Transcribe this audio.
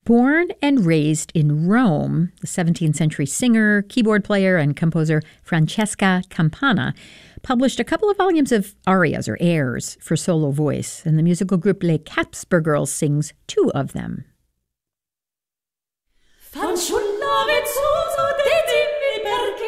Born and raised in Rome, the 17th century singer, keyboard player, and composer Francesca Campana published a couple of volumes of arias or airs for solo voice, and the musical group Les Capsper sings two of them. Fanciulla vezzosa,